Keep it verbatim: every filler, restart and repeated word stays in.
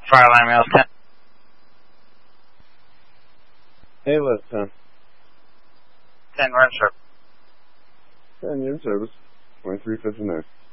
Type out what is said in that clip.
Fire alarm Rails ten. Hey, Les ten. ten, we're in service. ten, you're in service. twenty-three fifty-nine.